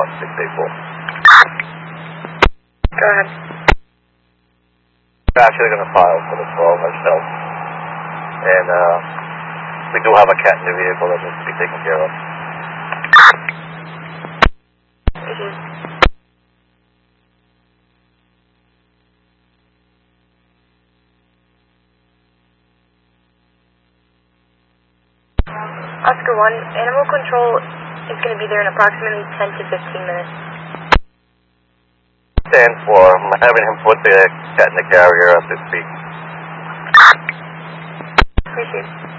684. Go ahead. We're actually going to file for the 12 ourselves. And we do have a cat in the vehicle that needs to be taken care of. Oscar 1, Animal Control is going to be there in approximately 10 to 15 minutes. 10-4. I'm having him put the cat in the carrier as we speak. Appreciate it.